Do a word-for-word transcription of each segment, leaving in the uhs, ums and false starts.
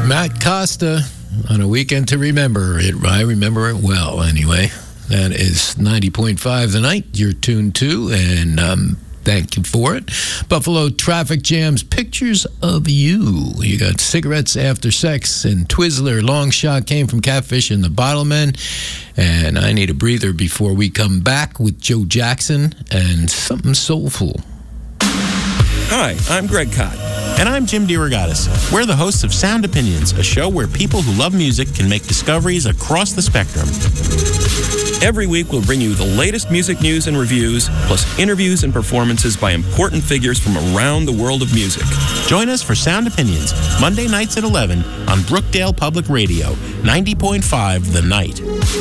Matt Costa on A Weekend to Remember. It, I remember it well, anyway. That is ninety point five The Night you're tuned to, and um, thank you for it. Buffalo Traffic Jam's Pictures of You. You got Cigarettes After Sex and Twizzler. Long Shot came from Catfish and the Bottlemen. And I Need a Breather before we come back with Joe Jackson and Something Soulful. Hi, I'm Greg Kot. And I'm Jim DeRogatis. We're the hosts of Sound Opinions, a show where people who love music can make discoveries across the spectrum. Every week, we'll bring you the latest music news and reviews, plus interviews and performances by important figures from around the world of music. Join us for Sound Opinions, Monday nights at eleven on Brookdale Public Radio, ninety point five The Night.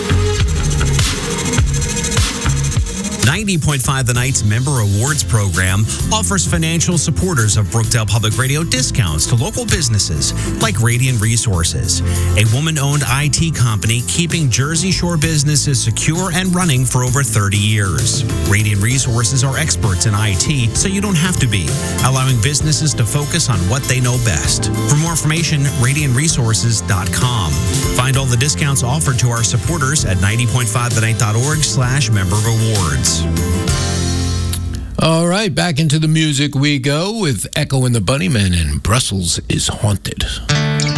ninety point five The Night's Member Awards program offers financial supporters of Brookdale Public Radio discounts to local businesses like Radiant Resources, a woman-owned I T company keeping Jersey Shore businesses secure and running for over thirty years. Radiant Resources are experts in I T, so you don't have to be, allowing businesses to focus on what they know best. For more information, radiant resources dot com. Find all the discounts offered to our supporters at ninety point five the night dot org slash member awards. All right, back into the music we go with Echo and the Bunnymen, and Brussels is Haunted.